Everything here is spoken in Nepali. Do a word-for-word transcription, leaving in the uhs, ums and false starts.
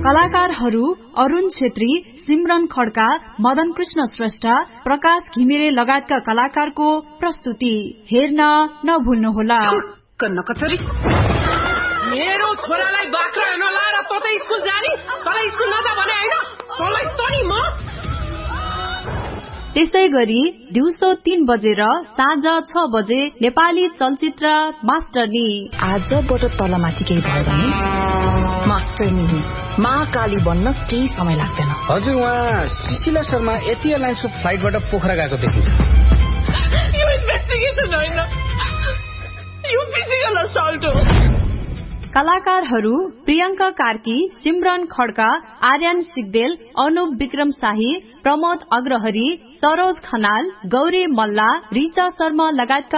कलाकारहरू अरुण छेत्री, सिमरन खड्का, मदन कृष्ण श्रेष्ठ, प्रकाश घिमिरे लगायतका कलाकारको प्रस्तुति हेर्न नभुल्नुहोला। मेरो छोरालाई बाख्रा नलाएर त त स्कुल जानी, तँलाई स्कुल नजा भने हैन, तँलाई तनी म। त्यसै गरी दिउँसो तीन बजेर साँझ छ बजे नेपाली चलचित्र मास्टरनी। आजबाट तलमाथि केही भयो भने मास्टरनी महाकाली बन्न केही समय लाग्दैन। हजुर, उहाँ सुशीला शर्मा यति एयरलाइन्सको फ्लाइटबाट पोखरा गएको देखिन्छ। यो इन्भेस्टिगेसन होइन, यो फिजिकल असल्ट हो। कलाकारहरू प्रियंका कार्की, सिमरन खड्का, आर्यन सिग्देल, अनुप विक्रम शाही, प्रमोद अग्रहरी, सरोज खनाल, गौरी मल्ला, रिचा शर्मा लगायतका